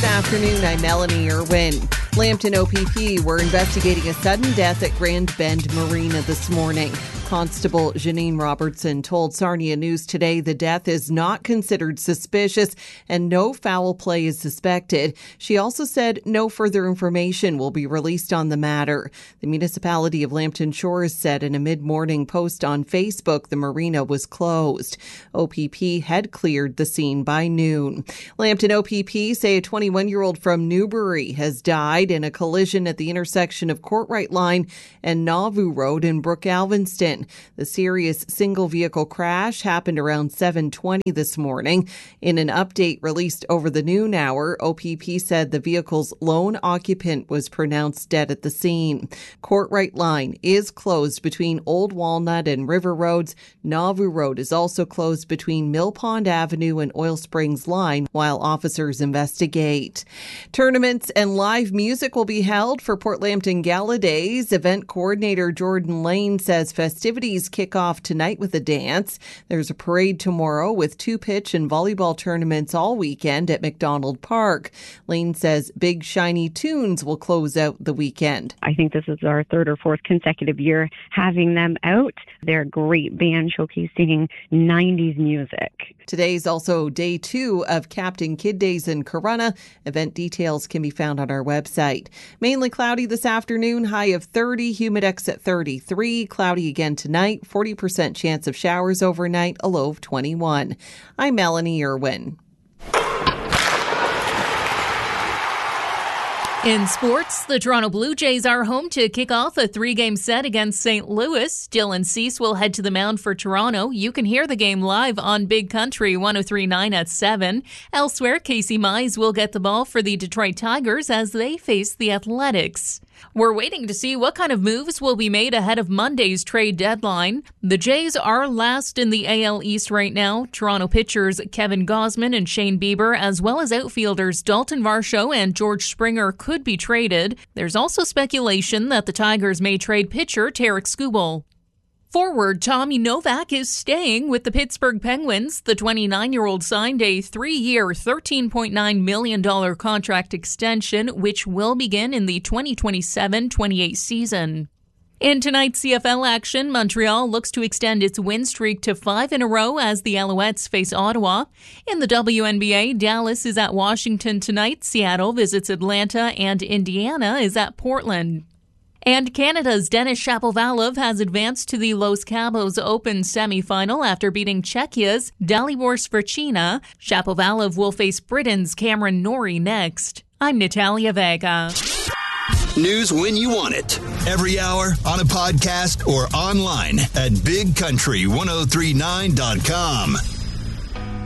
afternoon. I'm Melanie Irwin. Lambton OPP were investigating a sudden death at Grand Bend Marina this morning. Constable Janine Robertson told Sarnia News today the death is not considered suspicious and no foul play is suspected. She also said no further information will be released on the matter. The municipality of Lambton Shores said in a mid-morning post on Facebook the marina was closed. OPP had cleared the scene by noon. Lambton OPP say a 21-year-old from Newbury has died in a collision at the intersection of Courtright Line and Nauvoo Road in Brook Alvinston. The serious single-vehicle crash happened around 7:20 this morning. In an update released over the noon hour, OPP said the vehicle's lone occupant was pronounced dead at the scene. Courtright Line is closed between Old Walnut and River Roads. Nauvoo Road is also closed between Mill Pond Avenue and Oil Springs Line while officers investigate. Tournaments and live music will be held for Port Lambton Gala Days. Event coordinator Jordan Lane says festivities kick off tonight with a dance. There's a parade tomorrow with two pitch and volleyball tournaments all weekend at McDonald Park. Lane says Big Shiny Tunes will close out the weekend. I think this is our third or fourth consecutive year having them out. They're a great band showcasing 90s music. Today's also day 2 of Captain Kid Days in Corunna. Event details can be found on our website. Mainly cloudy this afternoon, high of 30, humidex at 33, cloudy again tonight, 40% chance of showers overnight, a low of 21. I'm Melanie Irwin. In sports, the Toronto Blue Jays are home to kick off a 3-game set against St. Louis. Dylan Cease will head to the mound for Toronto. You can hear the game live on Big Country 103.9 at 7. Elsewhere, Casey Mize will get the ball for the Detroit Tigers as they face the Athletics. We're waiting to see what kind of moves will be made ahead of Monday's trade deadline. The Jays are last in the AL East right now. Toronto pitchers Kevin Gausman and Shane Bieber, as well as outfielders Dalton Varsho and George Springer, could be traded. There's also speculation that the Tigers may trade pitcher Tarek Skubal. Forward Tommy Novak is staying with the Pittsburgh Penguins. The 29-year-old signed a 3-year, $13.9 million contract extension, which will begin in the 2027-28 season. In tonight's CFL action, Montreal looks to extend its win streak to 5 in a row as the Alouettes face Ottawa. In the WNBA, Dallas is at Washington tonight, Seattle visits Atlanta, and Indiana is at Portland. And Canada's Denis Shapovalov has advanced to the Los Cabos Open semifinal after beating Czechia's Dalibor Svechina. Shapovalov will face Britain's Cameron Norrie next. I'm Natalia Vega. News when you want it. Every hour, on a podcast, or online at bigcountry1039.com.